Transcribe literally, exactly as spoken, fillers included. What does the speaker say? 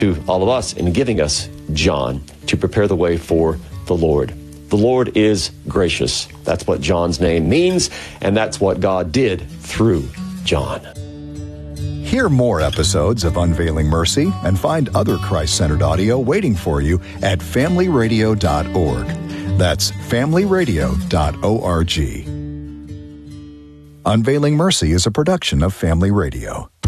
to all of us in giving us John to prepare the way for the Lord. The Lord is gracious. That's what John's name means, and that's what God did through John. Hear more episodes of Unveiling Mercy and find other Christ-centered audio waiting for you at family radio dot org. That's family radio dot org. Unveiling Mercy is a production of Family Radio.